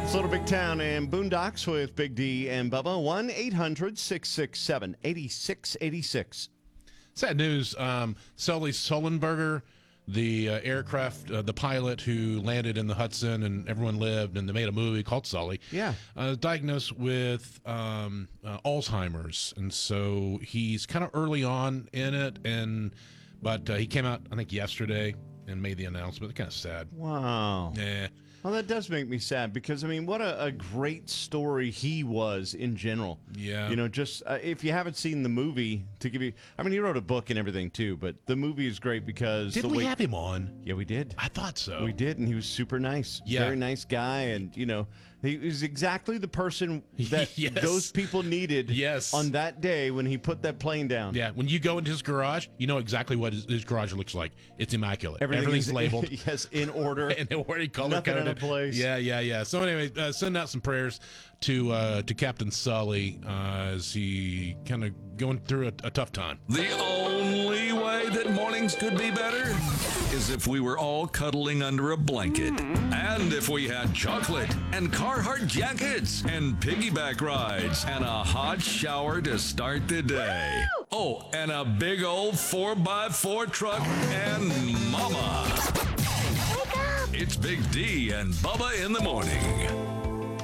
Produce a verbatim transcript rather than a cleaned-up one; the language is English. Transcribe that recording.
It's Little Big Town and Boondocks with Big D and Bubba. one eight hundred six six seven eight six eight six. Sad news. Um, Sully Sullenberger, the uh, aircraft, uh, the pilot who landed in the Hudson and everyone lived, and they made a movie called Sully. Yeah. Uh, diagnosed with um, uh, Alzheimer's, and so he's kind of early on in it. And but uh, he came out, I think, yesterday and made the announcement. It's kind of sad. Wow. Yeah. Well, that does make me sad because, I mean, what a, a great story he was in general. Yeah. You know, just uh, if you haven't seen the movie, to give you, I mean, he wrote a book and everything too, but the movie is great because. Did the we way, have him on? Yeah, we did. I thought so. We did, and he was super nice. Yeah. Very nice guy, and, you know, he was exactly the person that Yes. those people needed Yes. on that day when he put that plane down. Yeah, when you go into his garage, you know exactly what his, his garage looks like. It's immaculate. Everything Everything's is, labeled. Yes, in order. And already color Nothing out coded. of place. Yeah, yeah, yeah. So anyway, uh, send out some prayers to uh, to Captain Sully uh, as he kind of going through a, a tough time. The only way that mornings could be better is if we were all cuddling under a blanket. And if we had chocolate and Carhartt jackets and piggyback rides and a hot shower to start the day. Oh, and a big old four by four truck and mama. It's Big D and Bubba in the morning.